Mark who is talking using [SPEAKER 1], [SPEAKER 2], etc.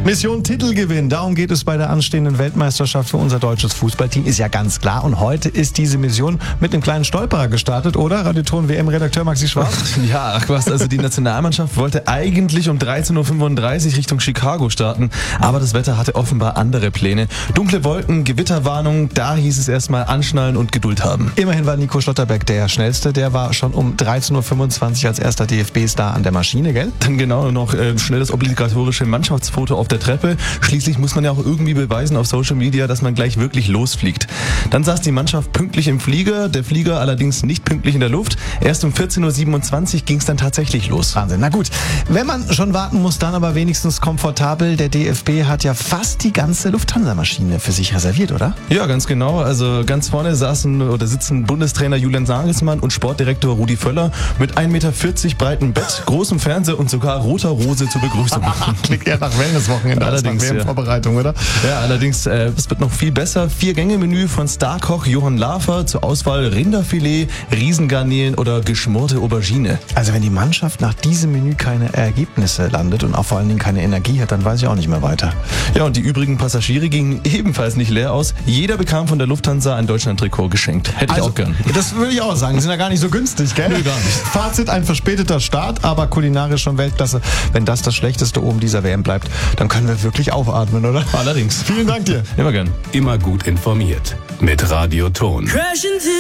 [SPEAKER 1] Mission Titelgewinn, darum geht es bei der anstehenden Weltmeisterschaft für unser deutsches Fußballteam, ist ja ganz klar. Und heute ist diese Mission mit einem kleinen Stolperer gestartet, oder? Radioton-WM-Redakteur Maxi Schwarz?
[SPEAKER 2] Ja, ach was, also die Nationalmannschaft wollte eigentlich um 13.35 Uhr Richtung Chicago starten, aber das Wetter hatte offenbar andere Pläne. Dunkle Wolken, Gewitterwarnung, da hieß es erstmal anschnallen und Geduld haben.
[SPEAKER 1] Immerhin war Nico Schlotterbeck der Schnellste, der war schon um 13.25 Uhr als erster DFB-Star an der Maschine, gell?
[SPEAKER 2] Dann genau noch schnell das obligatorische Mannschaftsfoto auf der Treppe. Schließlich muss man ja auch irgendwie beweisen auf Social Media, dass man gleich wirklich losfliegt. Dann saß die Mannschaft pünktlich im Flieger, der Flieger allerdings nicht pünktlich in der Luft. Erst um 14.27 Uhr ging es dann tatsächlich los.
[SPEAKER 1] Wahnsinn, na gut. Wenn man schon warten muss, dann aber wenigstens komfortabel. Der DFB hat ja fast die ganze Lufthansa-Maschine für sich reserviert, oder?
[SPEAKER 2] Ja, ganz genau. Also ganz vorne sitzen Bundestrainer Julian Nagelsmann und Sportdirektor Rudi Völler mit 1,40 Meter breitem Bett, großem Fernseher und sogar roter Rose zur Begrüßung.
[SPEAKER 1] Klingt eher nach Wellnesswochenende als nach WM-Vorbereitung, oder?
[SPEAKER 2] Ja, allerdings, es wird noch viel besser. 4-Gänge-Menü von Starkoch Johann Lafer, zur Auswahl Rinderfilet, Riesengarnelen oder geschmorte Aubergine.
[SPEAKER 1] Also wenn die Mannschaft nach diesem Menü keine Ergebnisse landet und auch vor allen Dingen keine Energie hat, dann weiß ich auch nicht mehr weiter.
[SPEAKER 2] Ja, und die übrigen Passagiere gingen ebenfalls nicht leer aus. Jeder bekam von der Lufthansa ein Deutschland-Trikot geschenkt. Hätte ich auch gern.
[SPEAKER 1] Das würde ich auch sagen. Die sind ja gar nicht so günstig, gell?
[SPEAKER 2] Nee, gar nicht.
[SPEAKER 1] Fazit, ein verspäteter Start, aber kulinarisch schon Weltklasse. Wenn das Schlechteste oben dieser WM bleibt, dann können wir wirklich aufatmen, oder?
[SPEAKER 2] Allerdings.
[SPEAKER 1] Vielen Dank dir.
[SPEAKER 2] Immer gern.
[SPEAKER 3] Immer gut informiert. Mit Radioton.